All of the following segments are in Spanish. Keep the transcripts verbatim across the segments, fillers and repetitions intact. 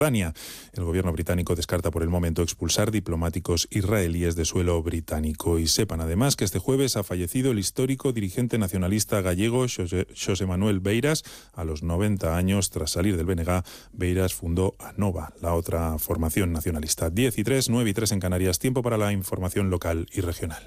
El gobierno británico descarta por el momento expulsar diplomáticos israelíes de suelo británico. Y sepan además que este jueves ha fallecido el histórico dirigente nacionalista gallego Xosé, Xosé Manuel Beiras a los noventa años. Tras salir del B N G, Beiras fundó ANOVA, la otra formación nacionalista. diez y tres, nueve y tres en Canarias. Tiempo para la información local y regional.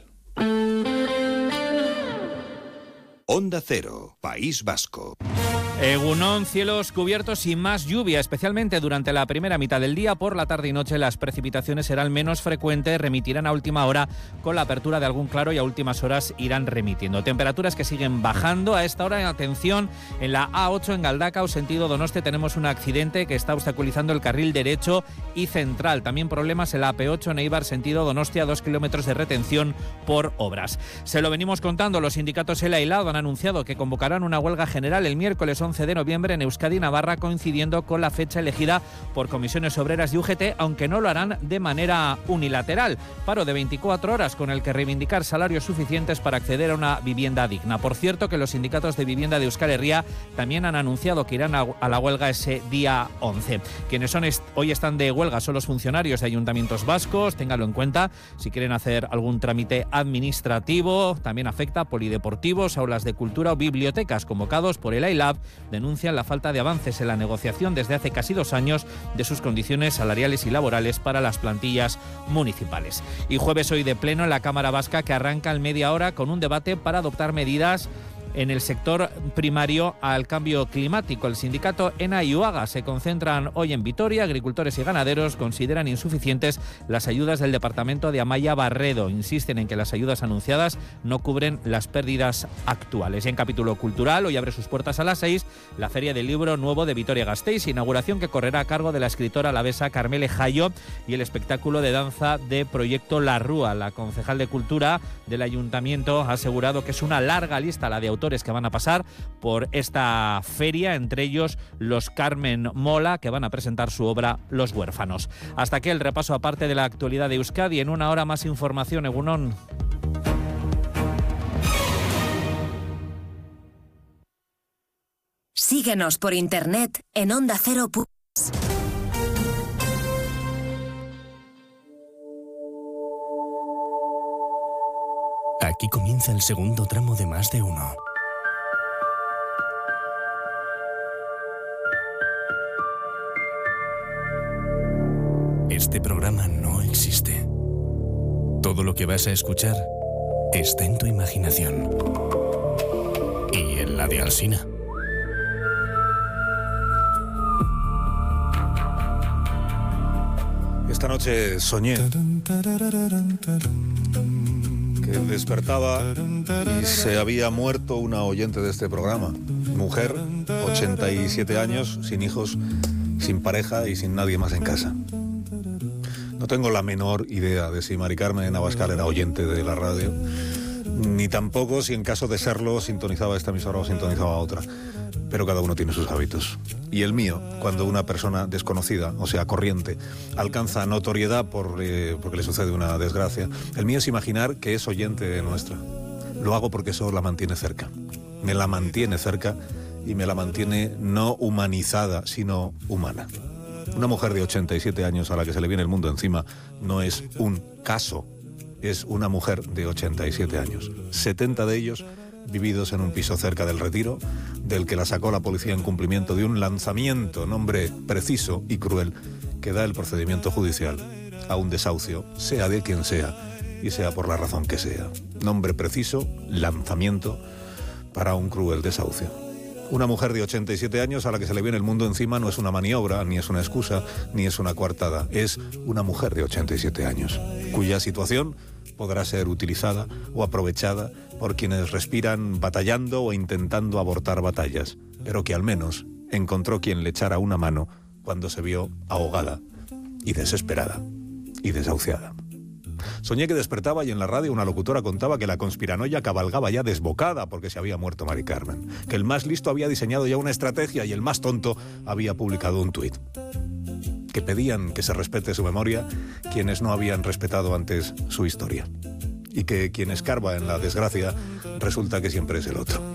Onda Cero, País Vasco. Egunon, cielos cubiertos y más lluvia, especialmente durante la primera mitad del día. Por la tarde y noche las precipitaciones serán menos frecuentes, remitirán a última hora con la apertura de algún claro y a últimas horas irán remitiendo. Temperaturas que siguen bajando. A esta hora, atención, en la A ocho en Galdacao, sentido Donosti, tenemos un accidente que está obstaculizando el carril derecho y central. También problemas en la A P ocho en Eibar, sentido Donostia, dos kilómetros de retención por obras. Se lo venimos contando, los sindicatos ELA y LAB han anunciado que convocarán una huelga general el miércoles once de noviembre en Euskadi y Navarra, coincidiendo con la fecha elegida por comisiones obreras y U G T, aunque no lo harán de manera unilateral. Paro de veinticuatro horas con el que reivindicar salarios suficientes para acceder a una vivienda digna. Por cierto, que los sindicatos de vivienda de Euskal Herria también han anunciado que irán a, a la huelga ese día once. Quienes son est- hoy están de huelga son los funcionarios de ayuntamientos vascos, ténganlo en cuenta si quieren hacer algún trámite administrativo. También afecta a polideportivos, aulas de cultura o bibliotecas. Convocados por el AILAB, denuncian la falta de avances en la negociación desde hace casi dos años de sus condiciones salariales y laborales para las plantillas municipales. Y jueves hoy de pleno en la Cámara Vasca, que arranca en media hora con un debate para adoptar medidas en el sector primario al cambio climático. El sindicato ENA y UAGA se concentran hoy en Vitoria. Agricultores y ganaderos consideran insuficientes las ayudas del departamento de Amaia Barredo. Insisten en que las ayudas anunciadas no cubren las pérdidas actuales. Y en capítulo cultural, hoy abre sus puertas a las seis la Feria del Libro Nuevo de Vitoria-Gasteiz, inauguración que correrá a cargo de la escritora alavesa Carmele Jayo, y el espectáculo de danza de Proyecto La Rúa. La concejal de Cultura del Ayuntamiento ha asegurado que es una larga lista la de autores que van a pasar por esta feria, entre ellos los Carmen Mola, que van a presentar su obra Los Huérfanos. Hasta aquí el repaso aparte de la actualidad de Euskadi. En una hora más información, Egunon. Síguenos por internet en onda cero punto es. Aquí comienza el segundo tramo de Más de Uno. Este programa no existe. Todo lo que vas a escuchar está en tu imaginación. Y en la de Alsina. Esta noche soñé que despertaba y se había muerto una oyente de este programa. Mujer, ochenta y siete años, sin hijos, sin pareja y sin nadie más en casa. No tengo la menor idea de si Mari Carmen Abascal era oyente de la radio, ni tampoco si en caso de serlo sintonizaba esta emisora o sintonizaba otra. Pero cada uno tiene sus hábitos. Y el mío, cuando una persona desconocida, o sea, corriente, alcanza notoriedad por, eh, porque le sucede una desgracia, el mío es imaginar que es oyente nuestra. Lo hago porque eso la mantiene cerca. Me la mantiene cerca y me la mantiene no humanizada, sino humana. Una mujer de ochenta y siete años a la que se le viene el mundo encima no es un caso, es una mujer de ochenta y siete años. setenta de ellos vividos en un piso cerca del Retiro, del que la sacó la policía en cumplimiento de un lanzamiento, nombre preciso y cruel, que da el procedimiento judicial a un desahucio, sea de quien sea y sea por la razón que sea. Nombre preciso, lanzamiento para un cruel desahucio. Una mujer de ochenta y siete años a la que se le viene el mundo encima no es una maniobra, ni es una excusa, ni es una coartada. Es una mujer de ochenta y siete años, cuya situación podrá ser utilizada o aprovechada por quienes respiran batallando o intentando abortar batallas, pero que al menos encontró quien le echara una mano cuando se vio ahogada y desesperada y desahuciada. Soñé que despertaba y en la radio una locutora contaba que la conspiranoia cabalgaba ya desbocada porque se había muerto Mari Carmen, que el más listo había diseñado ya una estrategia y el más tonto había publicado un tuit, que pedían que se respete su memoria quienes no habían respetado antes su historia, y que quien escarba en la desgracia resulta que siempre es el otro.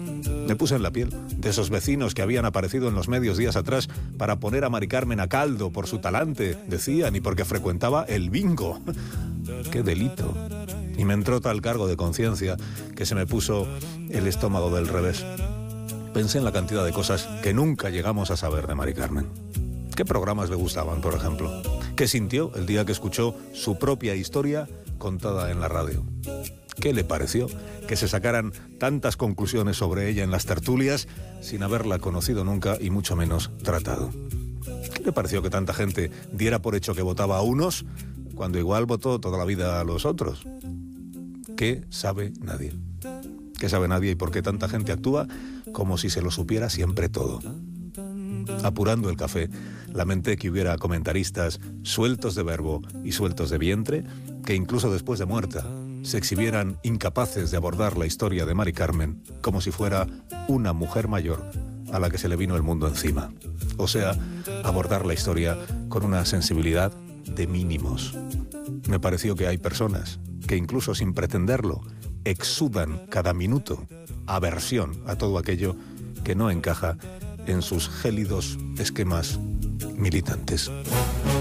Me puse en la piel de esos vecinos que habían aparecido en los medios días atrás para poner a Mari Carmen a caldo por su talante, decían, y porque frecuentaba el bingo. ¡Qué delito! Y me entró tal cargo de conciencia que se me puso el estómago del revés. Pensé en la cantidad de cosas que nunca llegamos a saber de Mari Carmen. ¿Qué programas le gustaban, por ejemplo? ¿Qué sintió el día que escuchó su propia historia contada en la radio? ¿Qué le pareció que se sacaran tantas conclusiones sobre ella en las tertulias sin haberla conocido nunca y mucho menos tratado? ¿Qué le pareció que tanta gente diera por hecho que votaba a unos cuando igual votó toda la vida a los otros? ¿Qué sabe nadie? ¿Qué sabe nadie y por qué tanta gente actúa como si se lo supiera siempre todo? Apurando el café, lamenté que hubiera comentaristas sueltos de verbo y sueltos de vientre que incluso después de muerta se exhibieran incapaces de abordar la historia de Mari Carmen como si fuera una mujer mayor a la que se le vino el mundo encima. O sea, abordar la historia con una sensibilidad de mínimos. Me pareció que hay personas que incluso sin pretenderlo exudan cada minuto aversión a todo aquello que no encaja en sus gélidos esquemas militantes.